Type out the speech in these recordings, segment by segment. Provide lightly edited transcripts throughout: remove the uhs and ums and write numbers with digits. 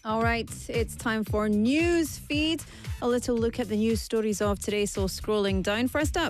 All right, it's time for News Feed. A little look at the news stories of today. So scrolling down, first up.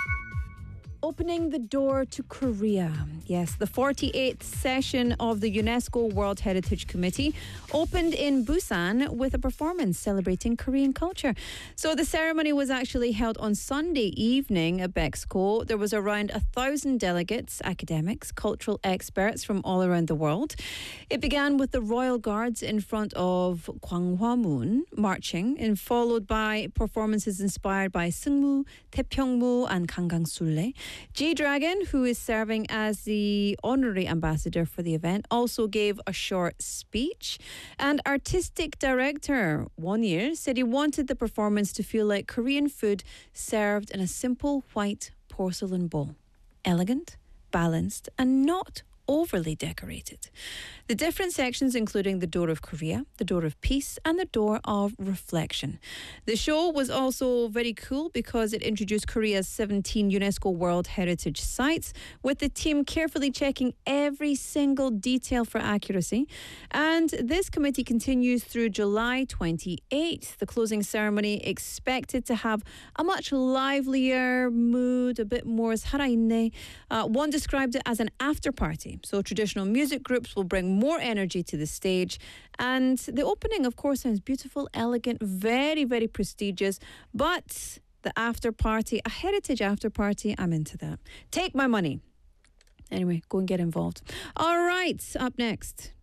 Opening the door to Korea. Yes, the 48th session of the UNESCO World Heritage Committee opened in Busan with a performance celebrating Korean culture. So the ceremony was actually held on Sunday evening at Bexco. There was around 1,000 delegates, academics, cultural experts from all around the world. It began with the Royal Guards in front of Gwanghwamun marching, and followed by performances inspired by Seungmu, Taepyeongmu and Gangang-sulre. G-Dragon, who is serving as the honorary ambassador for the event, also gave a short speech. And artistic director Won-il said he wanted the performance to feel like Korean food served in a simple white porcelain bowl. Elegant, balanced, and not overly decorated. The different sections including the Door of Korea, the Door of Peace and the Door of Reflection. The show was also very cool because it introduced Korea's 17 UNESCO World Heritage Sites, with the team carefully checking every single detail for accuracy. And this committee continues through July 28th. The closing ceremony expected to have a much livelier mood, a bit more 살아있네. One described it as an after party. So traditional music groups will bring more energy to the stage. And the opening, of course, sounds beautiful, elegant, very, very prestigious. But the after party, a heritage after party, I'm into that. Take my money. Anyway, go and get involved. All right, up next.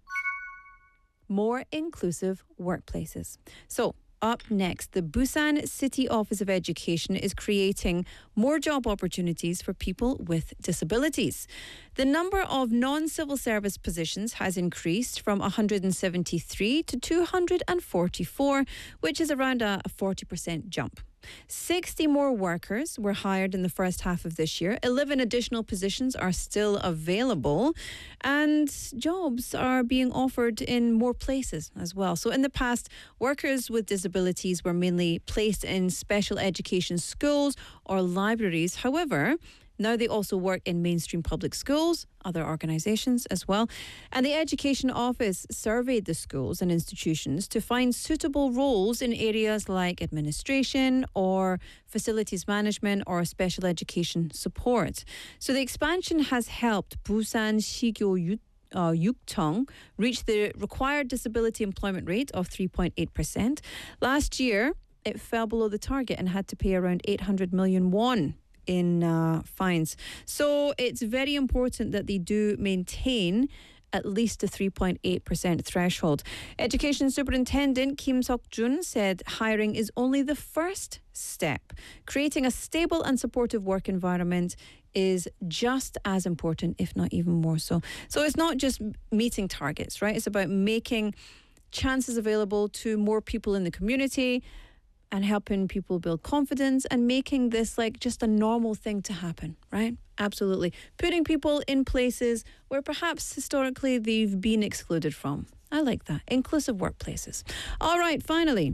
More inclusive workplaces. So, up next, the Busan City Office of Education is creating more job opportunities for people with disabilities. The number of non-civil service positions has increased from 173 to 244, which is around a 40% jump. 60 more workers were hired in the first half of this year. 11 additional positions are still available, and jobs are being offered in more places as well. So in the past, workers with disabilities were mainly placed in special education schools or libraries. However, now they also work in mainstream public schools, other organisations as well. And the Education Office surveyed the schools and institutions to find suitable roles in areas like administration or facilities management or special education support. So the expansion has helped Busan Shigyo Yukcheong reach the required disability employment rate of 3.8%. Last year, it fell below the target and had to pay around 800 million won in fines. So it's very important that they do maintain at least a 3.8% threshold. Education Superintendent Kim Seok-jun said hiring is only the first step. Creating a stable and supportive work environment is just as important, if not even more so. So it's not just meeting targets, right? It's about making chances available to more people in the community and helping people build confidence and making this like just a normal thing to happen, right? Absolutely. Putting people in places where perhaps historically they've been excluded from. I like that. Inclusive workplaces. All right, finally.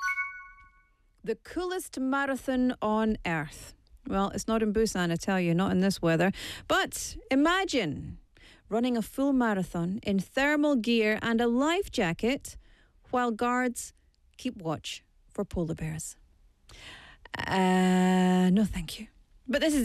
The coolest marathon on earth. Well, it's not in Busan, I tell you, not in this weather. But imagine running a full marathon in thermal gear and a life jacket while guards keep watch for polar bears. No, thank you. But this is